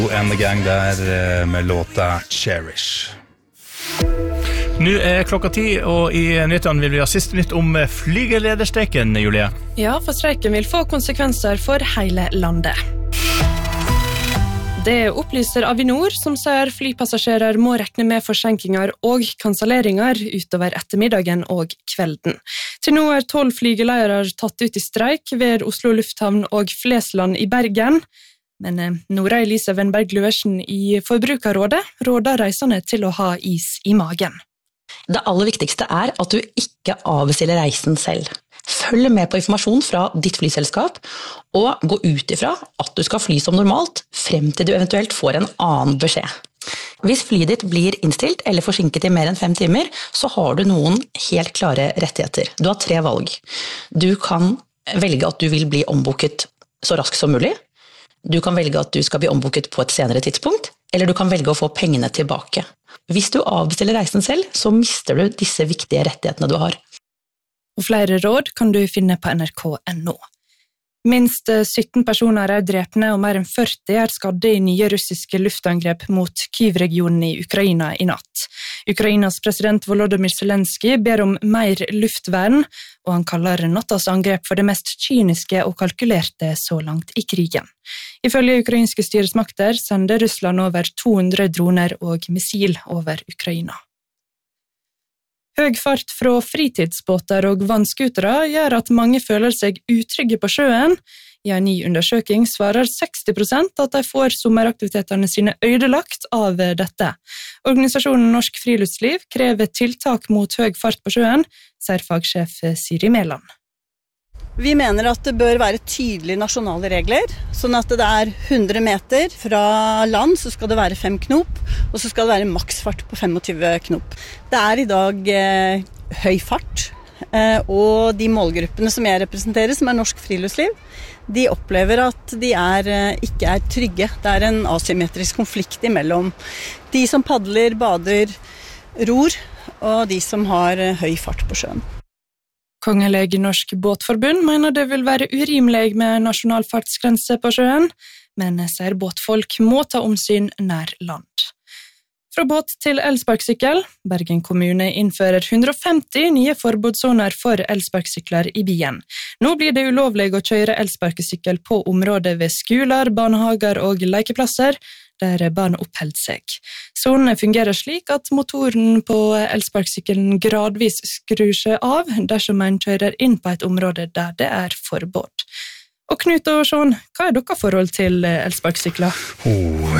And the Gang der med låta Cherish. Nu klokka 10, og i nyttene vil vi ha siste nytt om flygelederstreiken, Julie. Ja, for streiken vil få konsekvenser for hele landet. Det opplyser Avinor, som sier flypassasjerer må regne med forsinkinger og kanselleringer utover ettermiddagen og kvelden. Til nå 12 flygeleiere tatt ut i streik ved Oslo Lufthavn og Flesland i Bergen. Men Nora Elise Wenberg-Luersen i Forbrukerrådet råder reisende til å ha is i magen. Det aller viktigste at du ikke avbestiller reisen selv. Følg med på informasjon fra ditt flyselskap, og gå ut ifra at du skal fly som normalt, frem til du eventuelt får en annen beskjed. Hvis flyet ditt blir innstilt eller forsinket i mer enn 5 timer, så har du noen helt klare rettigheter. Du har 3 valg. Du kan velge at du vil bli ombooket så raskt som mulig. Du kan velge at du skal bli ombooket på et senere tidspunkt, eller du kan velge å få pengene tilbake. Hvis du avbestiller reisen selv, så mister du disse viktige rettighetene du har. Og flere råd kan du finne på nrk.no. Minst 17 personer drepne og mer enn 40 skadde i nye russiske luftangrep mot Kyiv-regionen i Ukraina i natt. Ukrainas president Volodymyr Zelensky ber om mer luftvern, og han kaller nattas angrep for det mest kyniske og kalkulerte så langt i krigen. Ifølge ukrainske styresmakter sender Russland over 200 droner og missil over Ukraina. Høg fart fra fritidsbåter og vannskutere gjør at mange føler seg utrygge på sjøen. I en ny undersøking svarer 60% at de får sommeraktivitetene sine ødelagt av dette. Organisasjonen Norsk Friluftsliv krever tiltak mot høg fart på sjøen, sier fagsjef Siri Mæland. Vi mener at det bør være tydelige nasjonale regler, sånn at det 100 meter fra land så skal det være 5 knop, og så skal det være maksfart på 25 knop. Det i dag høy fart, og de målgruppene som jeg representerer, som Norsk Friluftsliv, de opplever at de ikke trygge. Det en asymmetrisk konflikt mellom de som padler, bader, ror, og de som har høy fart på sjøen. Kongelig Norsk Båtforbund mener det vil være urimelig med nasjonal fartsgrense på sjøen, men sier båtfolk må ta omsyn nær land. Fra båt til elsparkesykkel, Bergen kommune innfører 150 nye forbudssoner for elsparkesykler i byen. Nå blir det ulovlig å kjøre elsparkesykkel på områder ved skoler, barnehager og lekeplasser, der barn oppholder seg. Sonene fungerer slik at motoren på elsparkesykkelen gradvis skrur seg av dersom en kjører inn på et område der det forbud. Og Knut og Sjån, hva deres forhold til elsparkesykler?